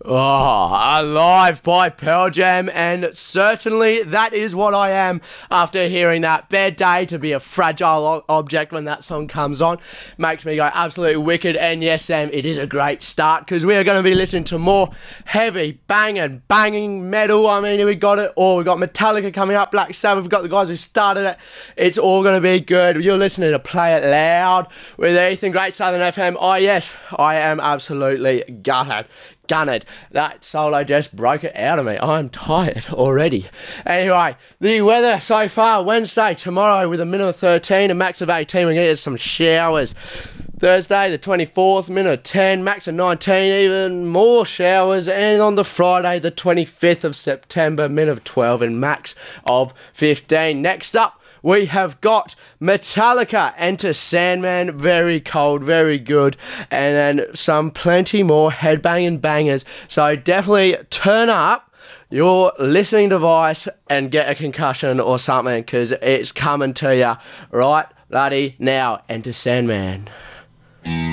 Oh, Alive by Pearl Jam, and certainly that is what I am after hearing that. Bad day to be a fragile object when that song comes on. Makes me go absolutely wicked, and yes, Sam, it is a great start because we are going to be listening to more heavy, banging metal. I mean, we got it all. We got Metallica coming up, Black Sabbath, we've got the guys who started it. It's all going to be good. You're listening to Play It Loud with Ethan, Great Southern FM. Oh yes, I am absolutely gutted. That solo just broke it out of me. I'm tired already. Anyway, the weather so far, Wednesday, tomorrow with a minimum of 13, a max of 18. We're going to get some showers. Thursday, the 24th, minimum of 10, max of 19, even more showers. And on the Friday, the 25th of September, minimum of 12 and max of 15. Next up, we have got Metallica, Enter Sandman, very cold, very good, and then plenty more headbanging bangers. So definitely turn up your listening device and get a concussion or something, because it's coming to you right bloody now. Enter Sandman.